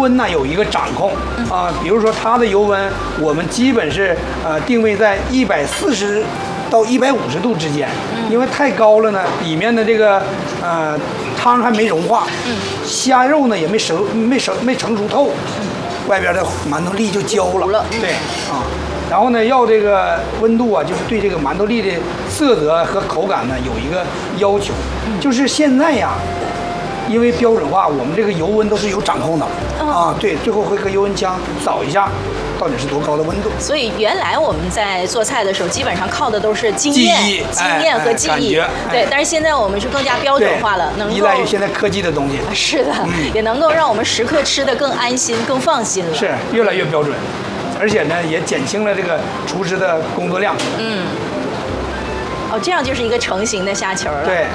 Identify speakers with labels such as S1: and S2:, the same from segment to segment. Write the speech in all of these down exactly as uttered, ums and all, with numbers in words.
S1: 温呢有一个掌控啊，比如说它的油温，我们基本是呃定位在一百四十到一百五十度之间，因为太高了呢，里面的这个呃汤还没融化，虾肉呢也没熟没熟没成熟透，外边的馒头粒就焦了，对啊。然后呢，要这个温度啊，就是对这个馒头粒的色泽和口感呢有一个要求。就是现在呀，因为标准化，我们这个油温都是有掌控的、哦、啊。对，最后会和油温枪扫一下，到底是多高的温度。
S2: 所以原来我们在做菜的时候，基本上靠的都是经验、
S1: 记忆、
S2: 经验和记忆。
S1: 哎哎、
S2: 对，但是现在我们是更加标准化了，能够
S1: 依赖于现在科技的东西。
S2: 是的、嗯，也能够让我们食客吃得更安心、更放心了。
S1: 是，越来越标准。而且呢，也减轻了这个厨师的工作量。
S2: 嗯，哦，这样就是一个成型的虾球了。
S1: 对，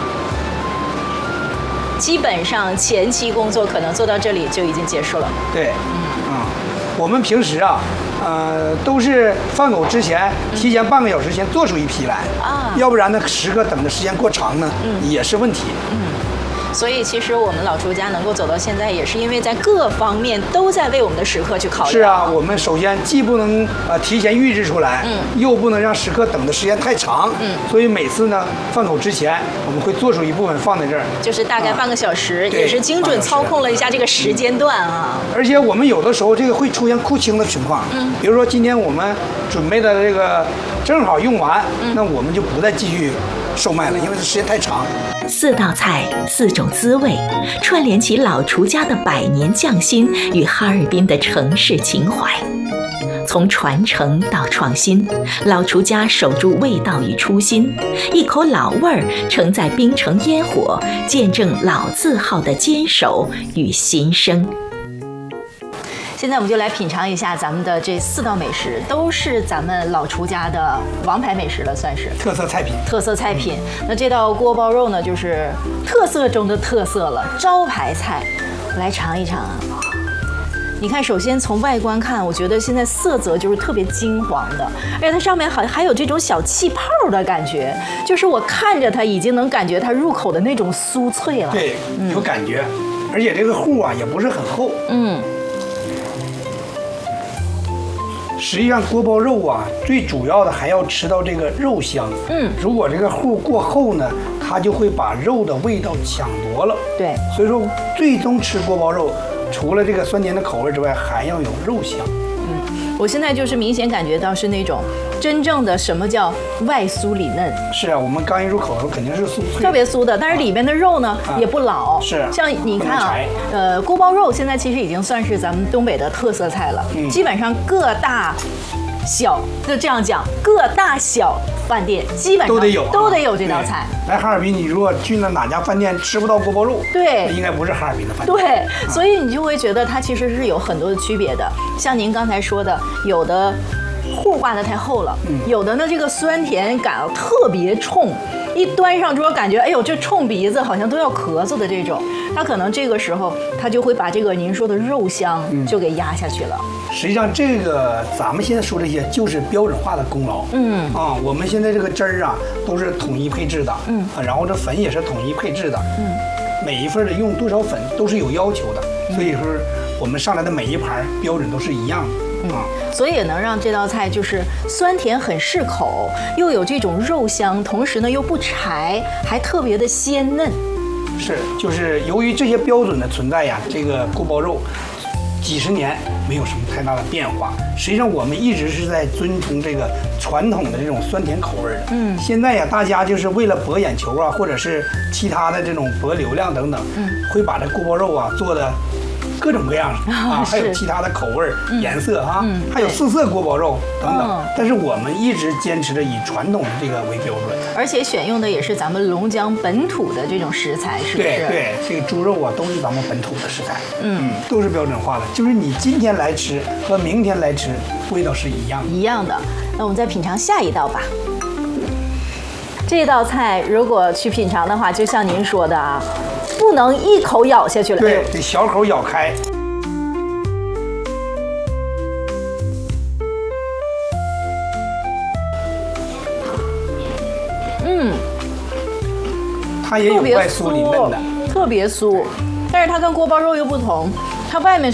S2: 基本上前期工作可能做到这里就已经结束了。
S1: 对，嗯啊、嗯，我们平时啊，呃，都是放狗之前提前半个小时先做出一批来啊，要不然呢，食客等的时间过长呢，嗯、也是问题。
S2: 嗯。所以，其实我们老厨家能够走到现在，也是因为在各方面都在为我们的食客去考虑。
S1: 是啊，我们首先既不能呃提前预制出来，嗯，又不能让食客等的时间太长，嗯，所以每次呢放口之前，我们会做出一部分放在这儿，
S2: 就是大概半个小时，啊、也是精准操控了一下这个时间段啊。
S1: 而且我们有的时候这个会出现库清的情况，嗯，比如说今天我们准备的这个正好用完，嗯、那我们就不再继续售卖了，因为这时间太长。
S3: 四道菜，四种滋味，串联起老厨家的百年匠心与哈尔滨的城市情怀。从传承到创新，老厨家守住味道与初心，一口老味儿承载冰城烟火，见证老字号的坚守与新生。
S2: 现在我们就来品尝一下咱们的这四道美食，都是咱们老厨家的王牌美食了，算是
S1: 特色菜品。
S2: 特色菜品。那这道锅包肉呢，就是特色中的特色了，招牌菜。我来尝一尝啊。你看，首先从外观看，我觉得现在色泽就是特别金黄的，而且它上面好像还有这种小气泡的感觉，就是我看着它已经能感觉它入口的那种酥脆了。
S1: 对，有感觉，嗯、而且这个糊啊也不是很厚。嗯。实际上锅包肉啊，最主要的还要吃到这个肉香。嗯，如果这个糊过厚呢，它就会把肉的味道抢夺了。
S2: 对，
S1: 所以说最终吃锅包肉，除了这个酸甜的口味之外，还要有肉香。
S2: 嗯，我现在就是明显感觉到是那种真正的什么叫外酥里嫩。
S1: 是啊，我们刚一入口的时候肯定是酥脆，
S2: 特别酥的，但是里边的肉呢、啊、也不老。
S1: 是，
S2: 像你看啊，呃，锅包肉现在其实已经算是咱们东北的特色菜了，嗯、基本上各大小就这样讲，各大小饭店基本上
S1: 都得有
S2: 都得有这道菜。
S1: 来哈尔滨，你如果去了哪家饭店吃不到锅包肉，
S2: 对，
S1: 应该不是哈尔滨的饭店。
S2: 对，啊、所以你就会觉得它其实是有很多的区别的。像您刚才说的，有的糊挂的太厚了，嗯、有的呢这个酸甜感特别冲，一端上桌感觉哎呦这冲鼻子，好像都要咳嗽的这种。它可能这个时候它就会把这个您说的肉香就给压下去了。
S1: 嗯、实际上这个咱们现在说这些就是标准化的功劳。嗯啊，我们现在这个汁儿啊都是统一配置的。嗯啊，然后这粉也是统一配置的。嗯，每一份的用多少粉都是有要求的，嗯、所以说我们上来的每一盘标准都是一样的。
S2: 嗯，所以也能让这道菜就是酸甜很适口，又有这种肉香，同时呢又不柴，还特别的鲜嫩。
S1: 是，就是由于这些标准的存在呀，这个锅包肉几十年没有什么太大的变化。实际上我们一直是在遵从这个传统的这种酸甜口味的。嗯，现在呀，大家就是为了博眼球啊，或者是其他的这种博流量等等，嗯，会把这锅包肉啊做的各种各样啊，还有其他的口味、嗯、颜色啊，嗯、还有四色锅包肉等等。嗯、但是我们一直坚持着以传统的这个为标准，
S2: 而且选用的也是咱们龙江本土的这种食材，是不是？
S1: 对对，这个猪肉啊都是咱们本土的食材，嗯，都是标准化的。就是你今天来吃和明天来吃，味道是一样的。
S2: 一样的。那我们再品尝下一道吧。这道菜如果去品尝的话，就像您说的啊。不能一口咬下去了，
S1: 对，得小口咬开。嗯，它也有外酥里嫩的，
S2: 特别酥，但是它跟锅包肉又不同，它外面